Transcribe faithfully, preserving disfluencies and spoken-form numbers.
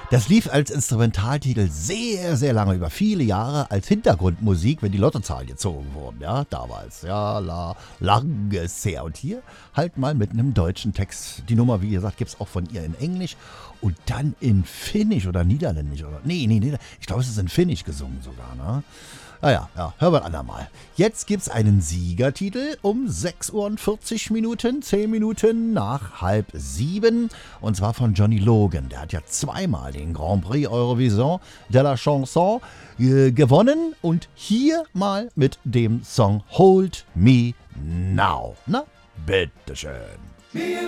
Das lief als Instrumentaltitel sehr, sehr lange, über viele Jahre als Hintergrundmusik, wenn die Lottozahlen gezogen wurden, ja, damals. Ja, la, langes her. Und hier halt mal mit einem deutschen Text. Die Nummer, wie gesagt, gibt es auch von ihr in Englisch und dann in Finnisch oder Niederländisch. Oder, nee, nee, nee, ich glaube, es ist in Finnisch gesungen sogar, ne? Naja, ja, hören wir ein andermal. Jetzt gibt's einen Siegertitel um sechs Uhr und vierzig Minuten, zehn Minuten nach halb sieben. Und zwar von Johnny Logan. Der hat ja zweimal den Grand Prix Eurovision de la Chanson äh, gewonnen. Und hier mal mit dem Song Hold Me Now. Na, bitteschön.